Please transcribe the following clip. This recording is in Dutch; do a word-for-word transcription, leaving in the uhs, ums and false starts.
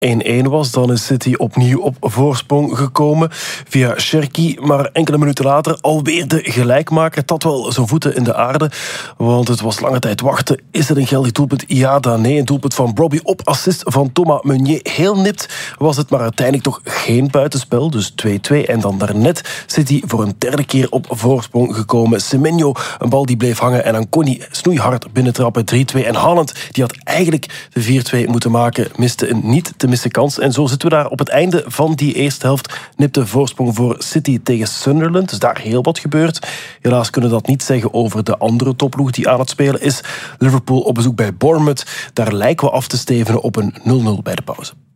één-één was, dan is City opnieuw op voorsprong gekomen via Cherki. Maar enkele minuten later alweer de gelijkmaker. Het had wel zijn voeten in de aarde, want het was lange tijd wachten. Is het een geldig doelpunt? Ja, dan nee. Een doelpunt van Brobbey op assist van Thomas Meunier. Heel nipt was het, maar uiteindelijk toch geen buitenspel. Dus twee-twee. En dan daarnet City voor een derde keer op voorsprong gekomen. Semenyo, een bal die bleef hangen. En dan kon hij snoeihard binnentrappen. drie-twee. En Haaland, die had eigenlijk de vier-twee moeten maken, miste een niet te missen kans. En zo zitten we daar op het einde van die eerste helft. Nipte voorsprong voor City tegen Sunderland. Dus daar heel wat gebeurd. Helaas kunnen we dat niet zeggen over de andere topploeg die aan het spelen is. Liverpool op bezoek bij Bournemouth. Daar lijken we af te stevenen op een nul-nul bij de pauze.